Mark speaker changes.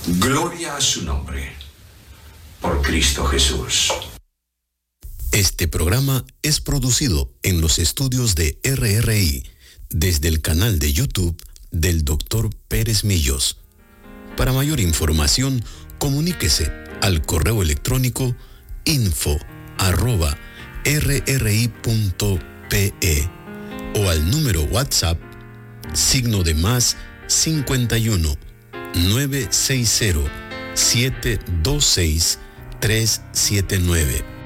Speaker 1: Gloria a su nombre. Por Cristo Jesús.
Speaker 2: Este programa es producido en los estudios de RRI desde el canal de YouTube del Dr. Pérez Millos. Para mayor información, comuníquese al correo electrónico info@rri.pe o al número WhatsApp +51 960 726 379.